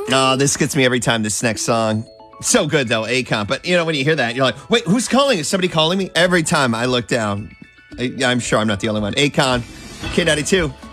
Oh, this gets me every time, this next song. So good, though, Akon. But, when you hear that, you're like, wait, who's calling? Is somebody calling me? Every time I look down. I'm sure I'm not the only one. Akon, K92.